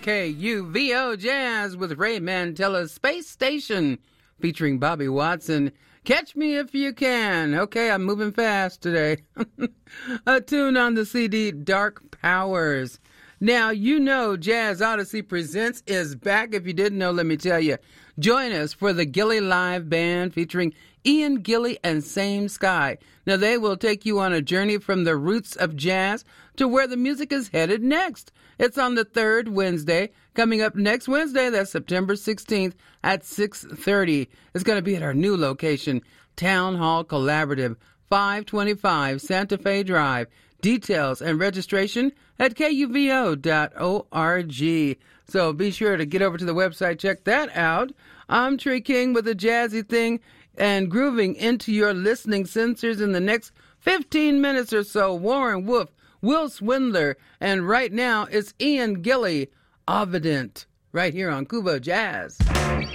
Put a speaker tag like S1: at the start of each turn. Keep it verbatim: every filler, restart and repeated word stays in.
S1: K U V O Jazz with Ray Mantella's Space Station featuring Bobby Watson. Catch me if you can. Okay, I'm moving fast today. A tune on the C D Dark Powers. Now, you know Jazz Odyssey Presents is back. If you didn't know, let me tell you. Join us for the Gilly Live Band featuring Ian Gilly and Same Sky. Now, they will take you on a journey from the roots of jazz to where the music is headed next. It's on the third Wednesday. Coming up next Wednesday, that's September sixteenth at six thirty. It's going to be at our new location, Town Hall Collaborative, five twenty-five Santa Fe Drive. Details and registration at K U V O dot org. So be sure to get over to the website, check that out. I'm Trey King with a jazzy thing and grooving into your listening sensors in the next fifteen minutes or so. Warren Wolf, Will Swindler, and right now it's Ian Gilly, Ovident, right here on Kubo Jazz.